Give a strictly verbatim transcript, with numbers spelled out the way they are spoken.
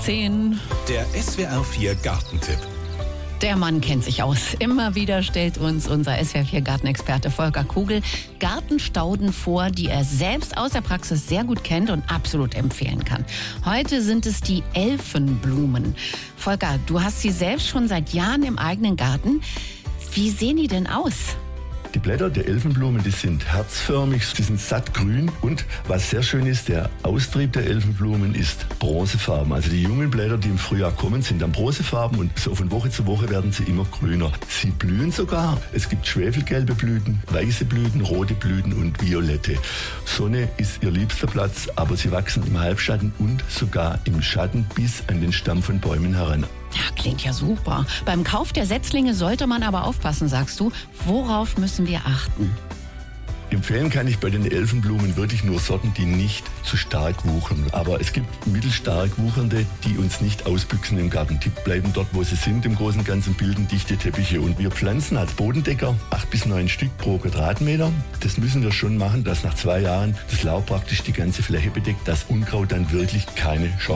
zehn. Der S W R vier Gartentipp. Der Mann kennt sich aus. Immer wieder stellt uns unser S W R vier Gartenexperte Volker Kugel Gartenstauden vor, die er selbst aus der Praxis sehr gut kennt und absolut empfehlen kann. Heute sind es die Elfenblumen. Volker, du hast sie selbst schon seit Jahren im eigenen Garten. Wie sehen die denn aus? Die Blätter der Elfenblumen, die sind herzförmig, sie sind sattgrün und was sehr schön ist, der Austrieb der Elfenblumen ist bronzefarben. Also die jungen Blätter, die im Frühjahr kommen, sind dann bronzefarben und so von Woche zu Woche werden sie immer grüner. Sie blühen sogar. Es gibt schwefelgelbe Blüten, weiße Blüten, rote Blüten und violette. Sonne ist ihr liebster Platz, aber sie wachsen im Halbschatten und sogar im Schatten bis an den Stamm von Bäumen heran. Ja, klingt ja super. Beim Kauf der Setzlinge sollte man aber aufpassen, sagst du. Worauf müssen wir achten? Empfehlen kann ich bei den Elfenblumen wirklich nur Sorten, die nicht zu stark wuchern. Aber es gibt mittelstark wuchernde, die uns nicht ausbüchsen im Garten. Die bleiben dort, wo sie sind, im Großen und Ganzen bilden dichte Teppiche. Und wir pflanzen als Bodendecker acht bis neun Stück pro Quadratmeter. Das müssen wir schon machen, dass nach zwei Jahren das Laub praktisch die ganze Fläche bedeckt, dass Unkraut dann wirklich keine Chance